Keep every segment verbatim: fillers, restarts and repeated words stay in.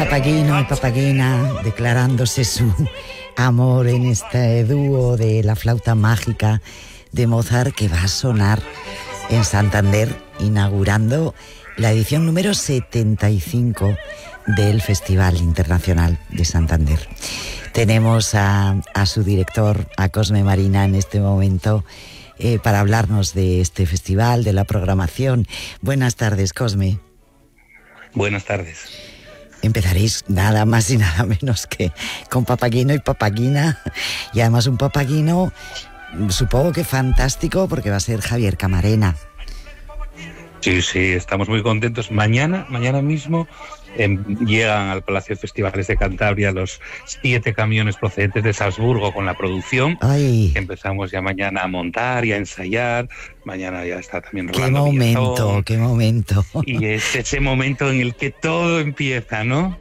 Papageno y Papagena declarándose su amor en este dúo de la flauta mágica de Mozart, que va a sonar en Santander, inaugurando la edición número setenta y cinco del Festival Internacional de Santander. Tenemos a, a su director, a Cosme Marina, en este momento eh, para hablarnos de este festival, de la programación. Buenas tardes, Cosme. Buenas tardes. Empezaréis nada más y nada menos que con Papageno y Papagena, y además un Papageno, supongo que fantástico, porque va a ser Javier Camarena. Sí, sí, estamos muy contentos. Mañana, mañana mismo eh, llegan al Palacio de Festivales de Cantabria los siete camiones procedentes de Salzburgo con la producción. Ay. Empezamos ya mañana a montar y a ensayar. Mañana ya está también Qué Rolando momento, Villazón. qué momento. Y es ese momento en el que todo empieza, ¿no?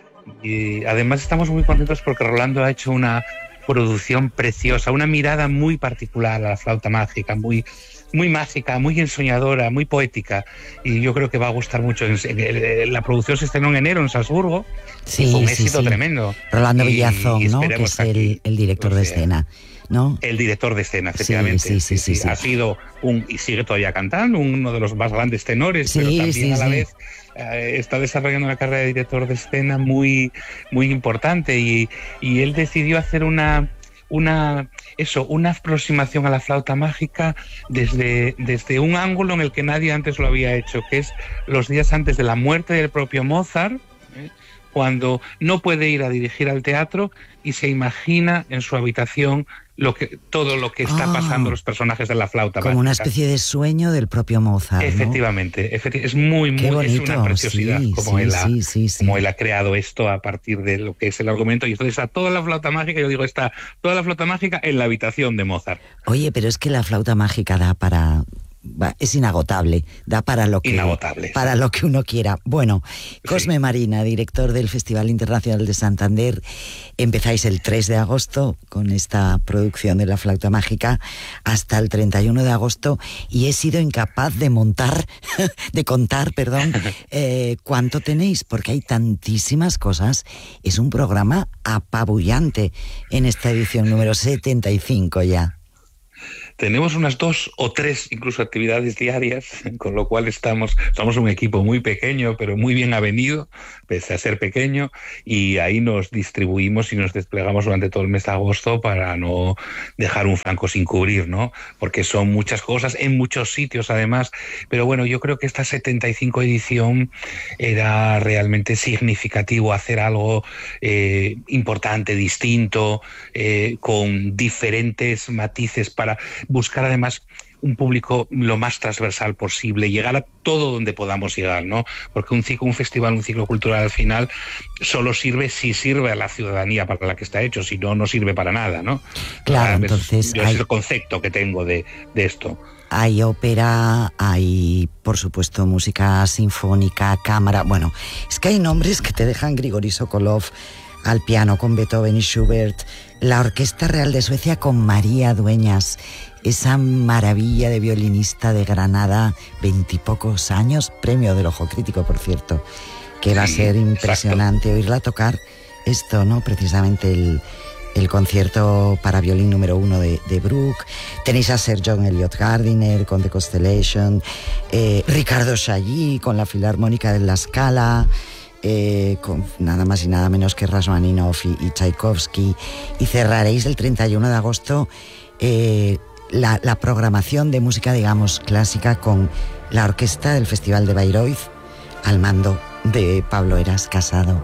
Y además estamos muy contentos porque Rolando ha hecho una producción preciosa, una mirada muy particular a la flauta mágica, muy... muy mágica, muy ensoñadora, muy poética, y yo creo que va a gustar mucho. La producción se estrenó en enero en Salzburgo, sí, y fue un sí, éxito sí. tremendo. Rolando y, Villazón, y ¿no? Que es el, el director de escena, ¿no? El director de escena, efectivamente. Sí, sí, sí, sí, sí. Ha sido un, y sigue todavía cantando, uno de los más grandes tenores, sí, pero también sí, a la sí. vez eh, está desarrollando una carrera de director de escena muy, muy importante, y, y él decidió hacer una... una eso, una aproximación a la flauta mágica desde, desde un ángulo en el que nadie antes lo había hecho, que es los días antes de la muerte del propio Mozart, ¿eh? Cuando no puede ir a dirigir al teatro y se imagina en su habitación lo que, todo lo que está ah, pasando los personajes de la flauta como mágica. Una especie de sueño del propio Mozart, ¿no? Efectivamente, efecti- es muy, muy, bonito, es una preciosidad, sí, como, sí, él ha, sí, sí, sí. como él ha creado esto a partir de lo que es el argumento. Y entonces a toda la flauta mágica, yo digo, está toda la flauta mágica en la habitación de Mozart. Oye, pero es que la flauta mágica da para... es inagotable, da para lo que Inagotable. para lo que uno quiera. Bueno, Cosme sí. Marina, director del Festival Internacional de Santander, empezáis el tres de agosto con esta producción de la flauta mágica hasta el treinta y uno de agosto, y he sido incapaz de montar, de contar, perdón, eh, cuánto tenéis, porque hay tantísimas cosas. Es un programa apabullante en esta edición número setenta y cinco ya. Tenemos unas dos o tres incluso actividades diarias, con lo cual estamos, somos un equipo muy pequeño, pero muy bien avenido, pese a ser pequeño, y ahí nos distribuimos y nos desplegamos durante todo el mes de agosto para no dejar un flanco sin cubrir, ¿no? Porque son muchas cosas, en muchos sitios además, pero bueno, yo creo que esta setenta y cinco edición era realmente significativo, hacer algo eh, importante, distinto, eh, con diferentes matices para buscar además un público lo más transversal posible, llegar a todo donde podamos llegar, ¿no? Porque un ciclo, un festival, un ciclo cultural al final solo sirve si sirve a la ciudadanía para la que está hecho, si no, no sirve para nada, ¿no? Claro, ah, entonces... Yo hay... es el concepto que tengo de, de esto. Hay ópera, hay, por supuesto, música sinfónica, cámara... Bueno, es que hay nombres que te dejan Grigori Sokolov al piano con Beethoven y Schubert, la Orquesta Real de Suecia con María Dueñas, esa maravilla de violinista de Granada, veintipocos años, premio del Ojo Crítico, por cierto, que va a ser impresionante exacto. Oírla tocar esto, ¿no? Precisamente el, el concierto para violín número uno de, de Bruch. Tenéis a Sir John Eliot Gardiner con The Constellation, eh, Ricardo Chailly con la Filarmónica de La Scala, Eh, con nada más y nada menos que Rachmaninoff y, y Tchaikovsky, y cerraréis el treinta y uno de agosto eh, la, la programación de música, digamos, clásica con la orquesta del Festival de Bayreuth al mando de Pablo Heras Casado.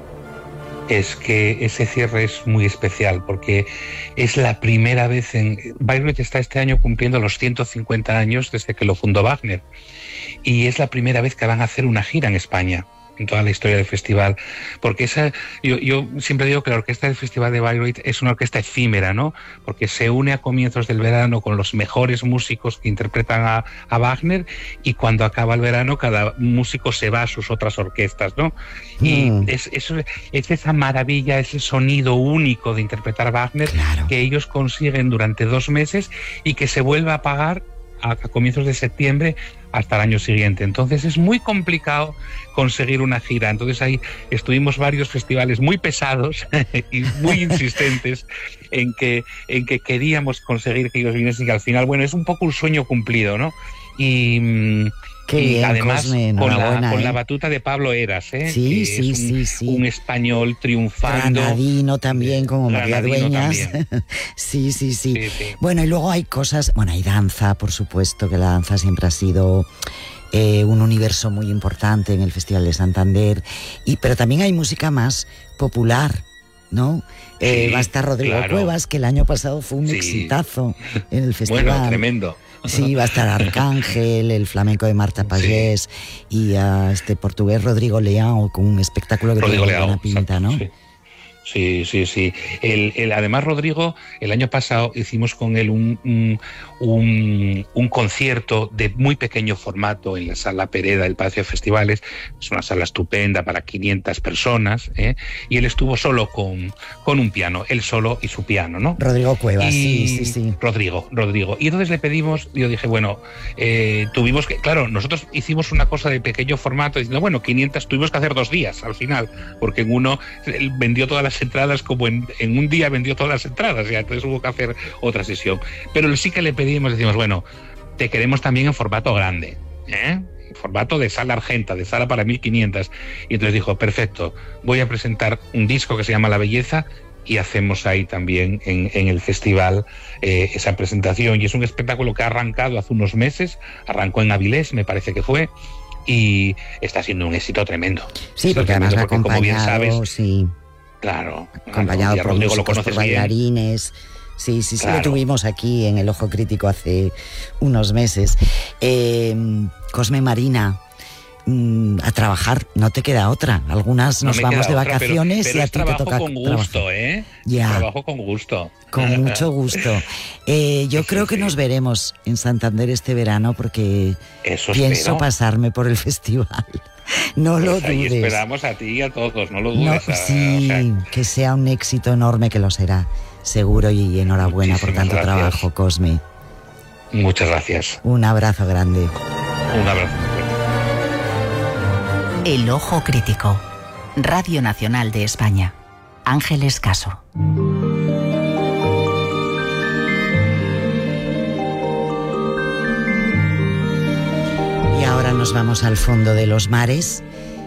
Es que ese cierre es muy especial porque es la primera vez en... Bayreuth está este año cumpliendo los ciento cincuenta años desde que lo fundó Wagner, y es la primera vez que van a hacer una gira en España en toda la historia del festival, porque esa, yo, yo siempre digo que la orquesta del Festival de Bayreuth es una orquesta efímera, ¿no? Porque se une a comienzos del verano con los mejores músicos que interpretan a, a Wagner, y cuando acaba el verano cada músico se va a sus otras orquestas, ¿no? Mm. Y es, es, es esa maravilla, ese sonido único de interpretar Wagner, claro, que ellos consiguen durante dos meses y que se vuelve a apagar a, a comienzos de septiembre hasta el año siguiente. Entonces es muy complicado conseguir una gira. Entonces ahí estuvimos varios festivales muy pesados y muy insistentes en que, en que queríamos conseguir que ellos viniesen, y que al final, bueno, es un poco un sueño cumplido, ¿no? Y... Qué y bien, además Cosme, con, la, ¿eh? con la batuta de Pablo Eras, ¿eh? Sí, que sí, es un, sí, sí. un español triunfando. Granadino también, como María Dueñas. sí, sí, sí, sí, sí. Bueno, y luego hay cosas, bueno, hay danza, por supuesto, que la danza siempre ha sido eh, un universo muy importante en el Festival de Santander, y pero también hay música más popular, ¿no? Sí, eh, va a estar Rodrigo claro. Cuevas, que el año pasado fue un sí. exitazo en el festival. Bueno, tremendo. Sí, va a estar Arcángel, el flamenco de Marta Pallés, sí. y uh, este portugués Rodrigo Leão, con un espectáculo que Rodrigo tiene Leão, buena pinta, exacto, ¿no? Sí. Sí, sí, sí. El, el, además, Rodrigo, el año pasado hicimos con él un, un, un, un concierto de muy pequeño formato en la Sala Pereda del Palacio de Festivales. Es una sala estupenda para quinientas personas, ¿eh? Y él estuvo solo con, con un piano, él solo y su piano, ¿no? Rodrigo Cuevas, y, sí, sí, sí. Rodrigo, Rodrigo. Y entonces le pedimos, yo dije, bueno, eh, tuvimos que, claro, nosotros hicimos una cosa de pequeño formato, diciendo, bueno, quinientas, tuvimos que hacer dos días al final, porque en uno él vendió todas las entradas, como en, en un día vendió todas las entradas, ya, entonces hubo que hacer otra sesión. Pero sí que le pedimos, decimos, bueno, te queremos también en formato grande, ¿eh? En formato de sala argenta, de sala para mil quinientas. Y entonces dijo, perfecto, voy a presentar un disco que se llama La Belleza, y hacemos ahí también en, en el festival eh, esa presentación. Y es un espectáculo que ha arrancado hace unos meses, arrancó en Avilés, me parece que fue, y está siendo un éxito tremendo. Sí, porque además va acompañado, como bien sabes, sí. Claro, acompañado claro, por Rodrigo músicos, lo conoces por bailarines. Bien. Sí, sí, sí, claro. Lo tuvimos aquí en El Ojo Crítico hace unos meses. Eh, Cosme Marina, mmm, a trabajar, no te queda otra. Algunas nos no vamos de otra, vacaciones pero, pero y a es ti te toca con gusto, trabajar. ¿eh? Ya. Trabajo con gusto. Con mucho gusto. Eh, yo sí, creo que sí. nos veremos en Santander este verano, porque Eso pienso espero. pasarme por el festival. No pues lo ahí dudes. Esperamos a ti y a todos, no lo dudes. No, a, sí, o sea, que sea un éxito enorme, que lo será, seguro, y enhorabuena por tanto gracias. trabajo, Cosme. Muchas gracias. Un abrazo grande. Un abrazo. El Ojo Crítico, Radio Nacional de España. Ángeles Caso. Y ahora nos vamos al fondo de los mares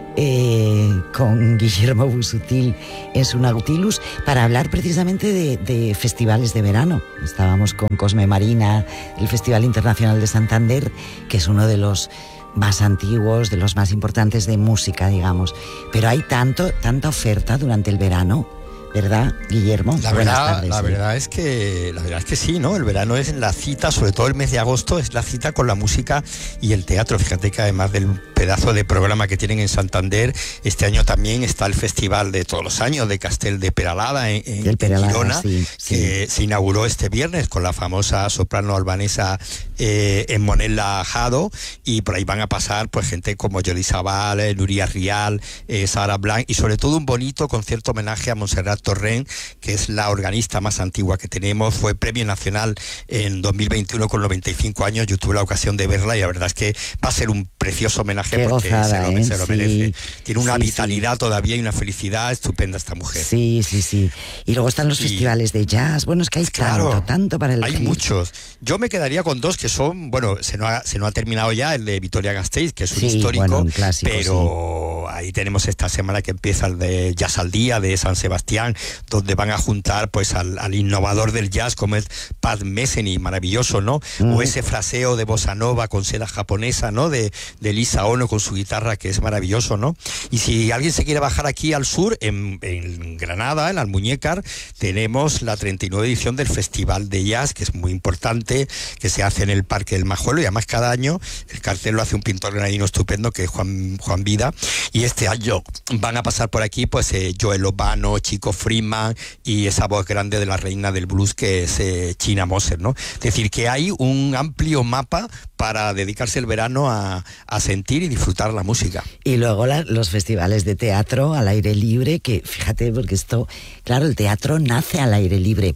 eh, con Guillermo Busuttil en su Nautilus para hablar precisamente de, de festivales de verano. Estábamos con Cosme Marina, el Festival Internacional de Santander, que es uno de los más antiguos, de los más importantes de música, digamos. Pero hay tanto, tanta oferta durante el verano, ¿verdad, Guillermo? La Buenas verdad, tardes, la sí. verdad es que la verdad es que sí, ¿no? El verano es la cita, sobre todo el mes de agosto, es la cita con la música y el teatro. Fíjate que además del pedazo de programa que tienen en Santander, este año también está el festival de todos los años de Castel de Peralada en, en, en Peralada, Girona, sí, sí. que se inauguró este viernes con la famosa soprano albanesa eh, Monella Jado, y por ahí van a pasar pues gente como Yoli Sabal, eh, Nuria Rial, eh, Sara Blanc, y sobre todo un bonito concierto homenaje a Montserrat Torrent, que es la organista más antigua que tenemos. Fue premio nacional en dos mil veintiuno con noventa y cinco años. Yo tuve la ocasión de verla y la verdad es que va a ser un precioso homenaje. Qué porque gozada, se lo, ¿eh? se lo sí. merece. Tiene una sí, vitalidad sí. todavía y una felicidad estupenda esta mujer. Sí, sí, sí. Y luego están los y, festivales de jazz. Bueno, es que hay claro, tanto, tanto para elegir. Hay muchos. Yo me quedaría con dos que son, bueno, se no ha, se no ha terminado ya el de Vitoria-Gasteiz, que es un sí, histórico, bueno, un clásico, pero sí. ahí tenemos esta semana que empieza el de Jazz al Día de San Sebastián, donde van a juntar pues al, al innovador del jazz como es Pat Metheny, maravilloso, ¿no? Mm. O ese fraseo de bossa nova con seda japonesa, ¿no? De, de Lisa Ono con su guitarra, que es maravilloso, ¿no? Y si alguien se quiere bajar aquí al sur, en, en Granada, en Almuñécar, tenemos la treinta y nueva edición del Festival de Jazz, que es muy importante, que se hace en el Parque del Majuelo, y además cada año el cartel lo hace un pintor granadino estupendo, que es Juan, Juan Vida, y este año van a pasar por aquí pues eh, Joel Obano, Chico Freeman y esa voz grande de la reina del blues que es eh, China Moser, ¿no? Es decir, que hay un amplio mapa para dedicarse el verano a, a sentir y disfrutar la música. Y luego la, los festivales de teatro al aire libre, que fíjate, porque esto, claro, el teatro nace al aire libre.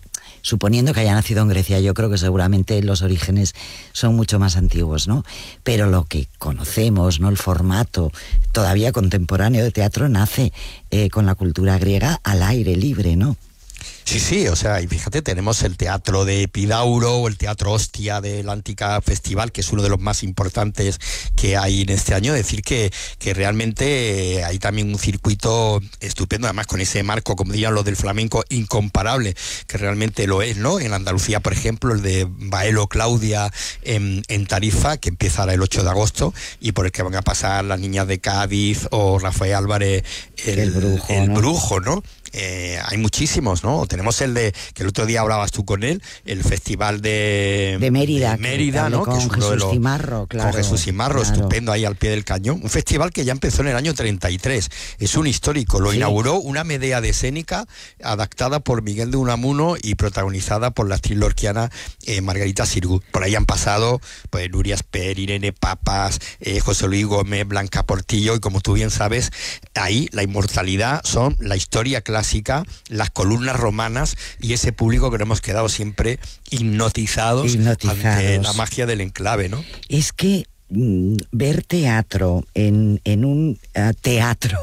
suponiendo que haya nacido en Grecia. Yo creo que seguramente los orígenes son mucho más antiguos, ¿no? Pero lo que conocemos, ¿no? El formato todavía contemporáneo de teatro nace eh, con la cultura griega al aire libre, ¿no? Sí, sí, o sea, y fíjate, tenemos el teatro de Epidauro o el teatro Ostia del Antica Festival, que es uno de los más importantes que hay en este año. Decir que, que realmente hay también un circuito estupendo, además con ese marco, como dirían los del flamenco, incomparable, que realmente lo es, ¿no? En Andalucía, por ejemplo, el de Baelo Claudia en, en Tarifa, que empieza ahora el ocho de agosto, y por el que van a pasar las niñas de Cádiz o Rafael Álvarez, el, el brujo, el ¿no? brujo, ¿no? Eh, hay muchísimos, ¿no? Tenemos el de, que el otro día hablabas tú con él, el festival de, de Mérida, de Mérida, ¿no? Con que es uno Jesús de los, Cimarro, claro. Con Jesús Cimarro, claro. Estupendo, ahí al pie del cañón. Un festival que ya empezó en el año treinta y tres. Es un histórico. Lo sí. inauguró una Medea de escénica adaptada por Miguel de Unamuno y protagonizada por la actriz lorquiana eh, Margarita Sirgut. Por ahí han pasado pues Nuria Esper, Irene Papas, eh, José Luis Gómez, Blanca Portillo, y como tú bien sabes, ahí la inmortalidad son la historia clásica, las columnas romanas y ese público que nos hemos quedado siempre hipnotizados, hipnotizados ante la magia del enclave, ¿no? Es que mm, ver teatro en, en un uh, teatro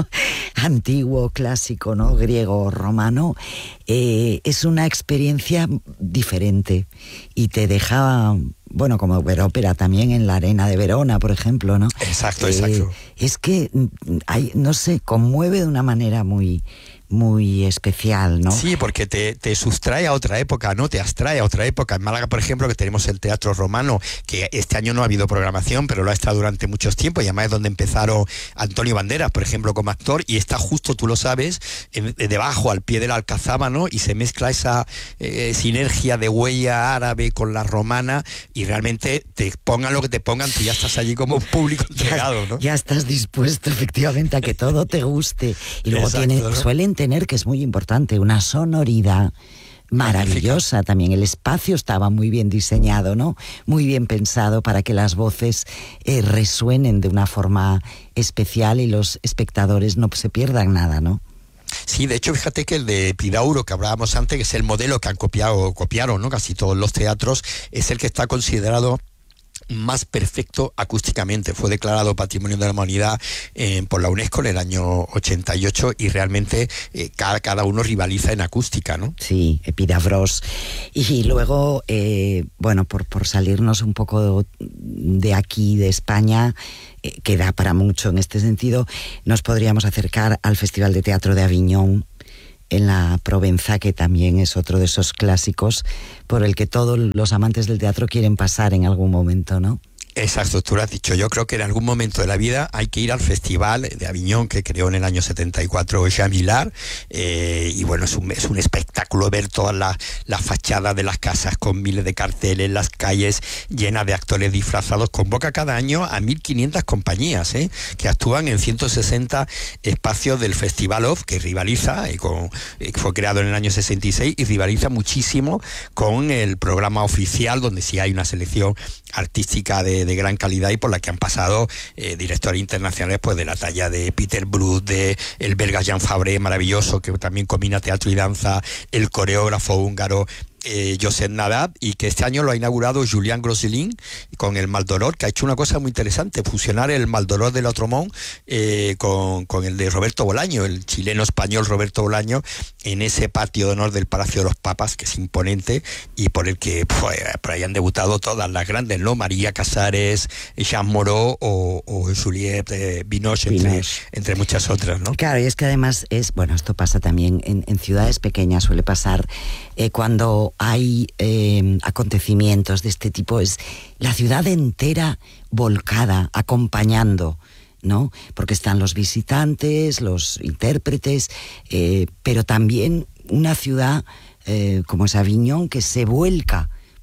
antiguo, clásico, ¿no? Griego, romano, eh, es una experiencia diferente y te deja... Bueno, como ver ópera también en la Arena de Verona, por ejemplo, ¿no? Exacto, eh, exacto. Es que, hay, no sé, conmueve de una manera muy... muy especial, ¿no? Sí, porque te, te sustrae a otra época, ¿no? Te abstrae a otra época. En Málaga, por ejemplo, que tenemos el Teatro Romano, que este año no ha habido programación, pero lo ha estado durante muchos tiempos, y además es donde empezaron Antonio Banderas, por ejemplo, como actor, y está justo, tú lo sabes, en, debajo, al pie de la Alcazaba, ¿no? Y se mezcla esa eh, sinergia de huella árabe con la romana, y realmente te pongan lo que te pongan, tú ya estás allí como un público entregado, ¿no? Ya, ya estás dispuesto, efectivamente, a que todo te guste. Y luego Exacto, tiene, ¿no? suelen tener, que es muy importante, una sonoridad maravillosa. Magnífica. También el espacio estaba muy bien diseñado, ¿no? Muy bien pensado para que las voces eh, resuenen de una forma especial y los espectadores no se pierdan nada, ¿no? Sí, de hecho, fíjate que el de Epidauro, que hablábamos antes, que es el modelo que han copiado, copiaron, ¿no? Casi todos los teatros, es el que está considerado más perfecto acústicamente. Fue declarado Patrimonio de la Humanidad eh, por la UNESCO en el año ochenta y ocho, y realmente eh, cada, cada uno rivaliza en acústica, ¿no? Sí, Epidavros. Y luego, eh, bueno, por, por salirnos un poco de aquí, de España, eh, que da para mucho en este sentido, nos podríamos acercar al Festival de Teatro de Aviñón, en la Provenza, que también es otro de esos clásicos por el que todos los amantes del teatro quieren pasar en algún momento, ¿no? Exacto, tú lo has dicho. Yo creo que en algún momento de la vida hay que ir al Festival de Aviñón, que creó en el año setenta y cuatro Jean Vilar, eh, y bueno, es un, es un espectáculo ver todas las la fachadas de las casas con miles de carteles, las calles llenas de actores disfrazados. Convoca cada año a mil quinientas compañías, ¿eh? que actúan en ciento sesenta espacios del Festival Off, que rivaliza, y con, eh, fue creado en el año sesenta y seis, y rivaliza muchísimo con el programa oficial, donde sí hay una selección artística de de gran calidad y por la que han pasado eh, directores internacionales pues de la talla de Peter Brook, de el belga Jean Fabre, maravilloso, que también combina teatro y danza, el coreógrafo húngaro Eh, Josep Nadab, y que este año lo ha inaugurado Julián Grosselin con el Maldoror, que ha hecho una cosa muy interesante, fusionar el Maldoror de Lautremont eh, con, con el de Roberto Bolaño, el chileno-español Roberto Bolaño, en ese patio de honor del Palacio de los Papas, que es imponente, y por el que pues, por ahí han debutado todas las grandes, ¿no? María Casares, Jean Moreau o, o Juliette eh, Binoche, entre, entre muchas otras, ¿no? Claro, y es que además es, bueno, esto pasa también en, en ciudades pequeñas, suele pasar eh, cuando hay eh, acontecimientos de este tipo, es la ciudad entera volcada, acompañando, ¿no? Porque están los visitantes, los intérpretes, eh, pero también una ciudad eh, como es Aviñón, que se vuelca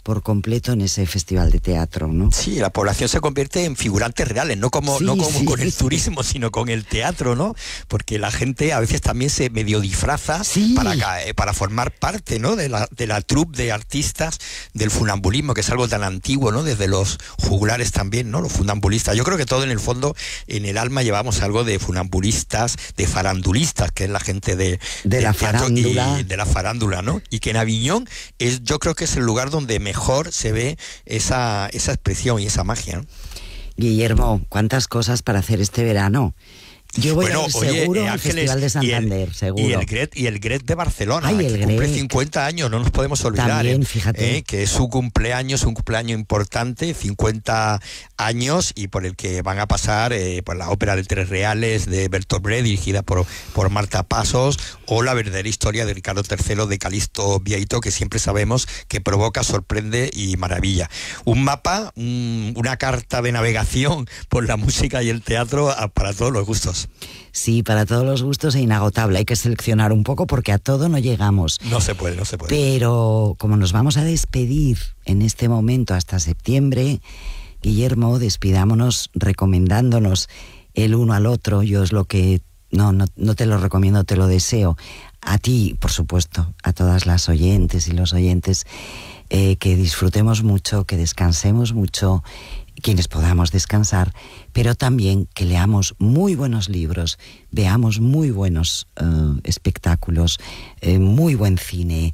por completo en ese festival de teatro, ¿no? Sí, la población se convierte en figurantes reales, no como, sí, no como sí, con el sí. turismo, sino con el teatro, ¿no? Porque la gente a veces también se medio disfraza sí. para, para formar parte, ¿no? de la, de la troupe de artistas del funambulismo, que es algo tan antiguo, ¿no? Desde los juglares también, ¿no? Los funambulistas. Yo creo que todo en el fondo, en el alma llevamos algo de funambulistas, de farandulistas, que es la gente de, de, de la farándula. Y de la farándula, ¿no? Y que en Aviñón es, yo creo que es el lugar donde mejor se ve esa, esa expresión y esa magia, ¿no? Guillermo, ¿cuántas cosas para hacer este verano? Yo voy bueno, a ir oye, seguro eh, al Ángeles, Festival de Santander, y el, seguro. Y el Gret, y el Gret de Barcelona, Ay, el que cumple Gret. cincuenta años, no nos podemos olvidar. También, eh, fíjate. Eh, que es su cumpleaños, un cumpleaños importante, cincuenta años, y por el que van a pasar eh, por la ópera de Tres Reales de Bertolt Brecht, dirigida por, por Marta Pasos, o la verdadera historia de Ricardo tercero de Calixto Vieito, que siempre sabemos que provoca, sorprende y maravilla. Un mapa, un, una carta de navegación por la música y el teatro a, para todos los gustos. Sí, para todos los gustos e inagotable. Hay que seleccionar un poco porque a todo no llegamos. No se puede, no se puede. Pero como nos vamos a despedir en este momento hasta septiembre, Guillermo, despidámonos recomendándonos el uno al otro. Yo es lo que no, no, no te lo recomiendo, te lo deseo. A ti, por supuesto, a todas las oyentes y los oyentes, eh, que disfrutemos mucho, que descansemos mucho, quienes podamos descansar, pero también que leamos muy buenos libros, veamos muy buenos uh, espectáculos, eh, muy buen cine,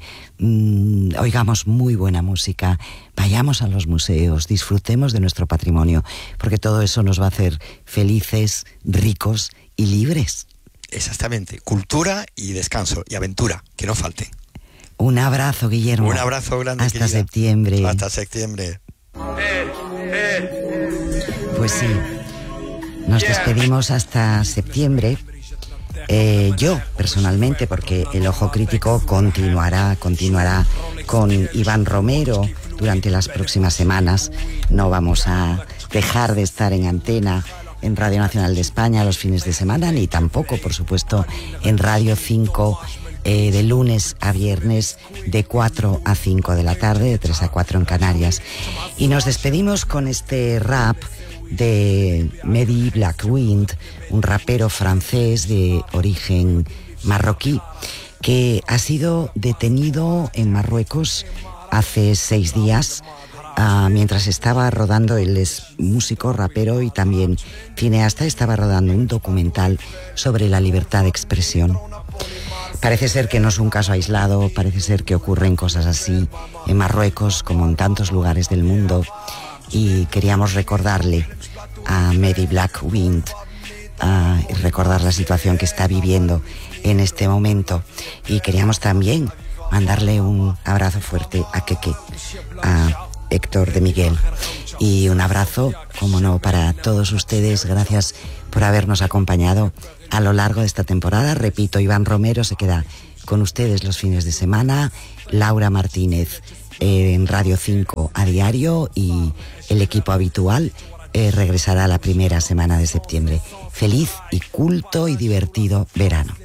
mm, oigamos muy buena música, vayamos a los museos, disfrutemos de nuestro patrimonio, porque todo eso nos va a hacer felices, ricos y libres. Exactamente, cultura y descanso y aventura, que no falte. Un abrazo, Guillermo. Un abrazo grande. Hasta querida. septiembre. Hasta septiembre. Pues sí, nos despedimos hasta septiembre. Eh, yo, personalmente, porque el Ojo Crítico continuará, continuará con Iván Romero durante las próximas semanas. No vamos a dejar de estar en antena en Radio Nacional de España los fines de semana, ni tampoco, por supuesto, en Radio cinco eh, de lunes a viernes de cuatro a cinco de la tarde, de tres a cuatro en Canarias. Y nos despedimos con este rap de Mehdi Blackwind, un rapero francés de origen marroquí, que ha sido detenido en Marruecos hace seis días, uh, mientras estaba rodando, él es músico, rapero y también cineasta, estaba rodando un documental sobre la libertad de expresión. Parece ser que no es un caso aislado, parece ser que ocurren cosas así en Marruecos como en tantos lugares del mundo, y queríamos recordarle a Mehdi Blackwind uh, y recordar la situación que está viviendo en este momento, y queríamos también mandarle un abrazo fuerte a Keke, a Héctor de Miguel, y un abrazo, como no, para todos ustedes. Gracias por habernos acompañado a lo largo de esta temporada. Repito, Iván Romero se queda con ustedes los fines de semana, Laura Martínez eh, en Radio cinco a diario, y el equipo habitual eh, regresará la primera semana de septiembre. Feliz y culto y divertido verano.